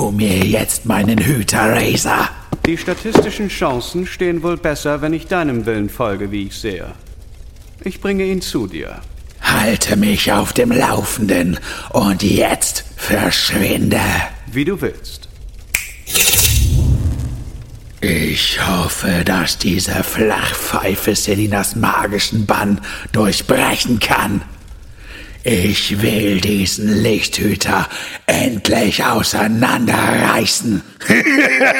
du mir jetzt meinen Hüter, Razor? Die statistischen Chancen stehen wohl besser, wenn ich deinem Willen folge, wie ich sehe. Ich bringe ihn zu dir. Halte mich auf dem Laufenden und jetzt verschwinde. Wie du willst. Ich hoffe, dass diese Flachpfeife Selinas magischen Bann durchbrechen kann. Ich will diesen Lichthüter endlich auseinanderreißen.